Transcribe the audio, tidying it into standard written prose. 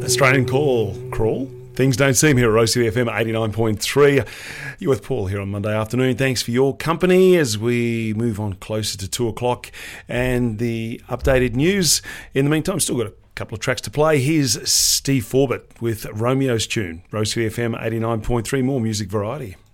Australian Crawl. Things don't seem here at Rosie FM 89.3. You're with Paul here on Monday afternoon. Thanks for your company as we move on closer to 2 o'clock and the updated news. In the meantime, still got a couple of tracks to play. Here's Steve Forbett with Romeo's Tune. Rosie FM 89.3, more music variety.